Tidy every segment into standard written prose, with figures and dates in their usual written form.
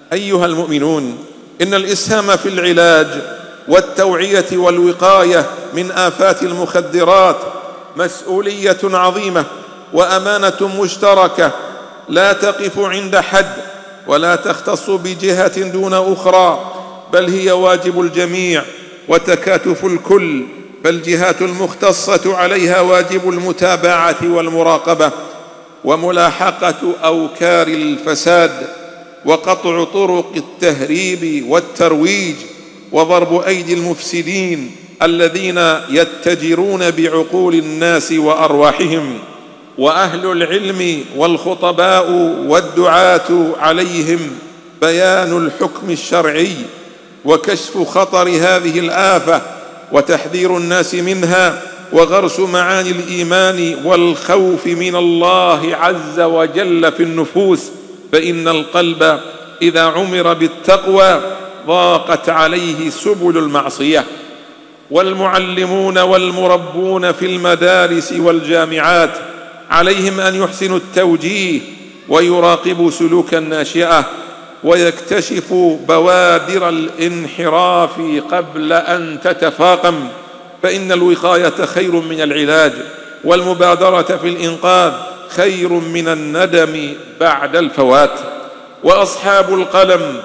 أيها المؤمنون، إن الإسهام في العلاج والتوعية والوقاية من آفات المخدرات مسؤولية عظيمة وأمانة مشتركة لا تقف عند حد ولا تختص بجهة دون أخرى، بل هي واجب الجميع وتكاتف الكل، فالجهات المختصة عليها واجب المتابعة والمراقبة وملاحقة أوكار الفساد وقطع طرق التهريب والترويج وضرب أيدي المفسدين الذين يتجرون بعقول الناس وأرواحهم. وأهل العلم والخطباء والدعاة عليهم بيان الحكم الشرعي وكشف خطر هذه الآفة وتحذير الناس منها وغرس معاني الإيمان والخوف من الله عز وجل في النفوس، فإن القلب إذا عمر بالتقوى ضاقت عليه سبل المعصية. والمعلمون والمربون في المدارس والجامعات عليهم أن يحسنوا التوجيه ويراقبوا سلوك الناشئة ويكتشفوا بوادر الانحراف قبل أن تتفاقم، فإن الوقاية خير من العلاج، والمبادرة في الإنقاذ خير من الندم بعد الفوات. وأصحاب القلم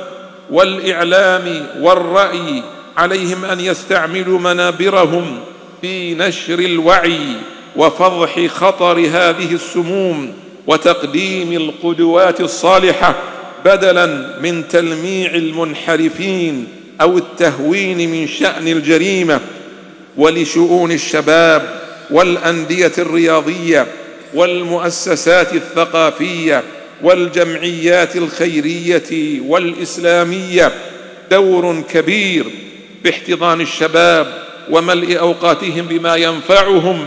والإعلام والرأي عليهم أن يستعملوا منابرهم في نشر الوعي وفضح خطر هذه السموم وتقديم القدوات الصالحة بدلاً من تلميع المنحرفين أو التهوين من شأن الجريمة. ولشؤون الشباب والأندية الرياضية والمؤسسات الثقافية والجمعيات الخيرية والإسلامية دور كبير باحتضان الشباب وملء أوقاتهم بما ينفعهم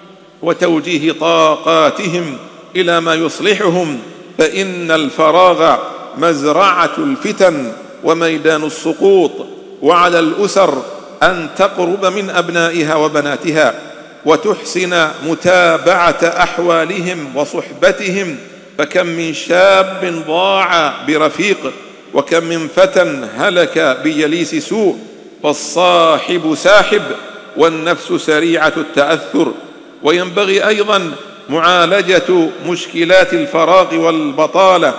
وتوجيه طاقاتهم إلى ما يصلحهم، فإن الفراغ مزرعة الفتن وميدان السقوط، وعلى الأسر أن تقرب من أبنائها وبناتها وتحسن متابعة أحوالهم وصحبتهم، فكم من شاب ضاع برفيق، وكم من فتى هلك بجليس سوء، فالصاحب ساحب والنفس سريعة التأثر. وينبغي أيضا معالجة مشكلات الفراغ والبطالة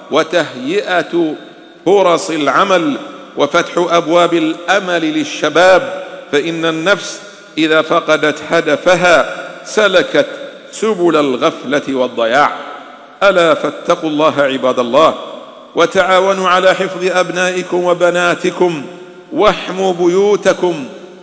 وتهيئة فرص العمل وفتح أبواب الأمل للشباب، فإن النفس إذا فقدت هدفها سلكت سبل الغفلة والضياع. ألا فاتقوا الله عباد الله، وتعاونوا على حفظ أبنائكم وبناتكم، واحموا بيوتكم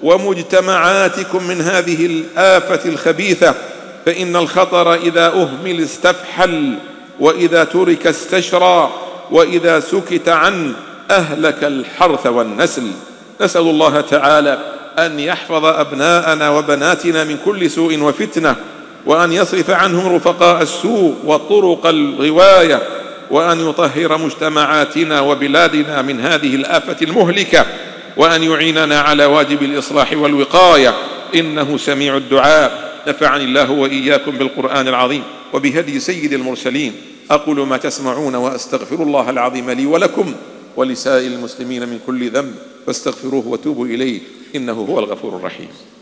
ومجتمعاتكم من هذه الآفة الخبيثة، فإن الخطر إذا أهمل استفحل، وإذا ترك استشرى، وإذا سكت عنه أهلك الحرث والنسل. نسأل الله تعالى أن يحفظ أبناءنا وبناتنا من كل سوء وفتنة، وأن يصرف عنهم رفقاء السوء وطرق الغواية، وأن يطهر مجتمعاتنا وبلادنا من هذه الآفة المهلكة، وأن يعيننا على واجب الإصلاح والوقاية، إنه سميع الدعاء. نفعني الله وإياكم بالقرآن العظيم وبهدي سيد المرسلين. أقول ما تسمعون وأستغفر الله العظيم لي ولكم ولسائر المسلمين من كل ذنب، فاستغفروه وتوبوا إليه، إنه هو الغفور الرحيم.